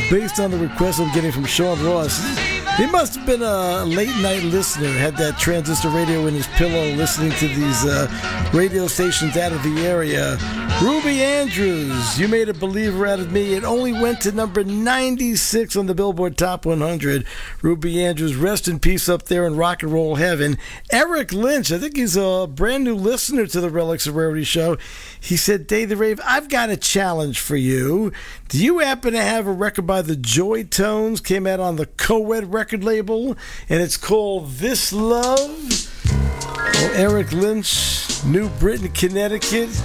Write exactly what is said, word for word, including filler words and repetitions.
based on the request I'm getting from Sean Ross. He must have been a late-night listener, had that transistor radio in his pillow, listening to these uh, radio stations out of the area. Ruby Andrews, You Made a Believer Out of Me. It only went to number ninety-six on the Billboard Top one hundred. Ruby Andrews, rest in peace up there in rock and roll heaven. Eric Lynch, I think he's a brand new listener to the Relics of Rarity show. He said, Dave the Rave, I've got a challenge for you. Do you happen to have a record by the Joy Tones? Came out on the Co-Ed record label, and it's called This Love. Well, Eric Lynch, New Britain, Connecticut.